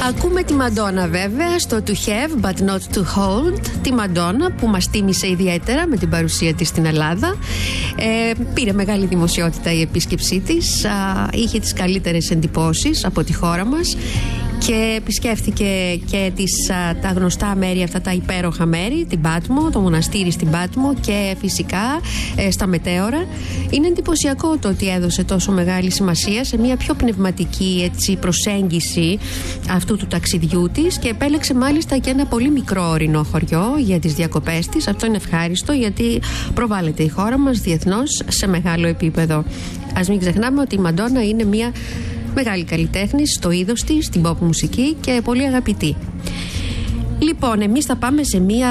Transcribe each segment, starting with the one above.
Ακούμε τη Μαντόνα βέβαια στο To Have But Not To Hold. Τη Μαντόνα που μας τίμησε ιδιαίτερα με την παρουσία της στην Ελλάδα. Πήρε μεγάλη δημοσιότητα η επίσκεψή της. Είχε τις καλύτερες εντυπώσεις από τη χώρα μας και επισκέφθηκε και τα γνωστά μέρη, αυτά τα υπέροχα μέρη, την Πάτμο, το μοναστήρι στην Πάτμο και φυσικά στα μετέωρα. Είναι εντυπωσιακό το ότι έδωσε τόσο μεγάλη σημασία σε μια πιο πνευματική προσέγγιση αυτού του ταξιδιού της και επέλεξε μάλιστα και ένα πολύ μικρό ορεινό χωριό για τις διακοπές της. Αυτό είναι ευχάριστο γιατί προβάλλεται η χώρα μας διεθνώς σε μεγάλο επίπεδο. Ας μην ξεχνάμε ότι η Μαντόνα είναι μια μεγάλη καλλιτέχνη στο είδος της, στην pop μουσική και πολύ αγαπητή. Λοιπόν, εμείς θα πάμε σε μια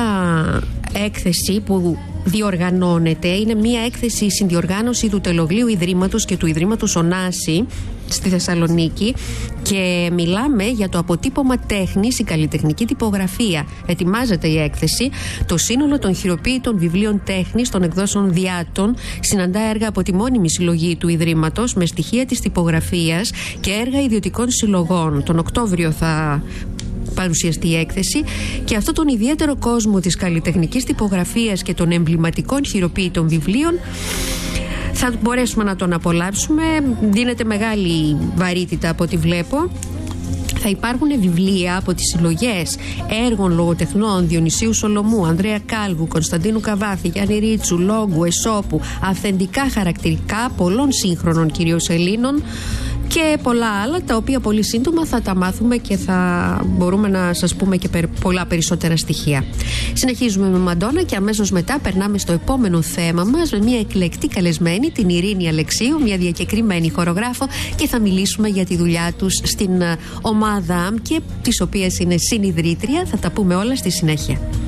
έκθεση που διοργανώνεται. Είναι μια έκθεση συνδιοργάνωση του Τελογλίου Ιδρύματος και του Ιδρύματος Ωνάση στη Θεσσαλονίκη και μιλάμε για το αποτύπωμα τέχνης, η καλλιτεχνική τυπογραφία. Ετοιμάζεται η έκθεση. Το σύνολο των χειροποίητων βιβλίων τέχνης των εκδόσεων Διάτων συναντά έργα από τη μόνιμη συλλογή του Ιδρύματος με στοιχεία της τυπογραφίας και έργα ιδιωτικών συλλογών. Τον Οκτώβριο θα παρουσιαστεί η έκθεση και αυτόν τον ιδιαίτερο κόσμο της καλλιτεχνικής τυπογραφίας και των εμβληματικών χειροποίητων βιβλίων θα μπορέσουμε να τον απολαύσουμε. Δίνεται μεγάλη βαρύτητα από ό,τι βλέπω. Θα υπάρχουν βιβλία από τις συλλογές έργων λογοτεχνών Διονυσίου Σολομού, Ανδρέα Κάλβου, Κωνσταντίνου Καβάθη, Γιάννη Ρίτσου, Λόγκου, Εσώπου, αυθεντικά χαρακτηρικά πολλών σύγχρονων κυρίως Ελλήνων και πολλά άλλα, τα οποία πολύ σύντομα θα τα μάθουμε και θα μπορούμε να σας πούμε και πολλά περισσότερα στοιχεία. Συνεχίζουμε με Μαντόνα και αμέσως μετά περνάμε στο επόμενο θέμα μας με μια εκλεκτή καλεσμένη, την Ειρήνη Αλεξίου, μια διακεκριμένη χορογράφο, και θα μιλήσουμε για τη δουλειά τους στην ομάδα ΑΜΚΕ, της οποίας είναι συνιδρύτρια. Θα τα πούμε όλα στη συνέχεια.